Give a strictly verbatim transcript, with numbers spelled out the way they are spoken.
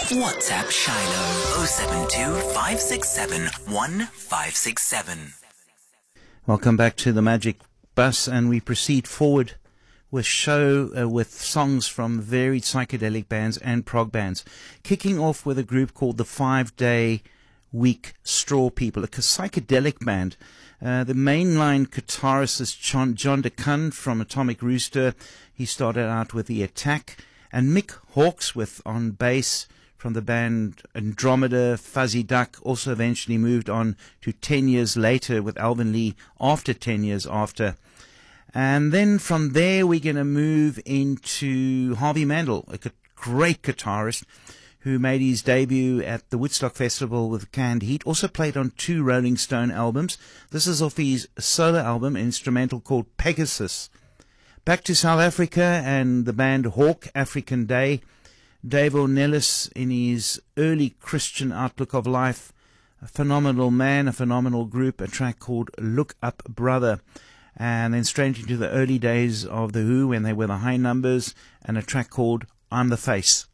WhatsApp Shiloh oh seven two, five six seven, one five six seven. Welcome back to the Magic Bus, and we proceed forward with show uh, with songs from varied psychedelic bands and prog bands, kicking off with a group called the Five Day Week Straw People, a psychedelic band. Uh, the mainline guitarist is John, John DeCunn from Atomic Rooster. He started out with The Attack, and Mick Hawkes with on bass from the band Andromeda. Fuzzy Duck also eventually moved on to ten years later with Alvin Lee after ten years after. And then from there we're going to move into Harvey Mandel, a great guitarist who made his debut at the Woodstock Festival with Canned Heat. Also played on two Rolling Stone albums. This is off his solo album, an instrumental called Pegasus. Back to South Africa and the band Hawk African Day. Dave Ornelas, in his early Christian outlook of life, a phenomenal man, a phenomenal group, a track called Look Up Brother. And then straight into the early days of The Who when they were the High Numbers, and a track called I'm the Face.